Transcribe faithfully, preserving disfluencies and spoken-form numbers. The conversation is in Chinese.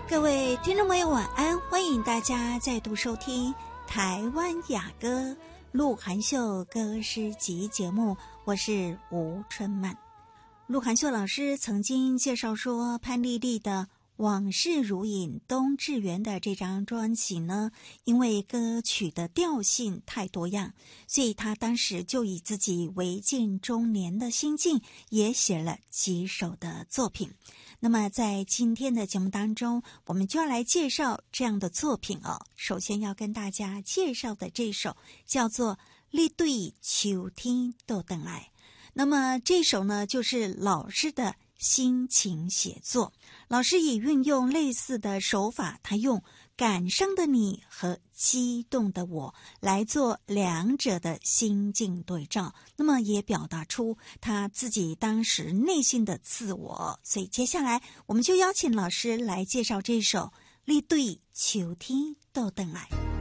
各位听众朋友晚安，欢迎大家再度收听台湾雅歌鹿晗秀歌诗集节目，我是吴春曼。鹿晗秀老师曾经介绍说，潘丽丽的往事如影冬至圆的这张专辑呢，因为歌曲的调性太多样，所以他当时就以自己为近中年的心境，也写了几首的作品。那么在今天的节目当中，我们就要来介绍这样的作品哦。首先要跟大家介绍的这首叫做《你对秋天都等来》。那么这首呢，就是老师的心情写作。老师也运用类似的手法，他用感伤的你和激动的我来做两者的心境对照，那么也表达出他自己当时内心的自我。所以接下来我们就邀请老师来介绍这首《你对秋天都等来》。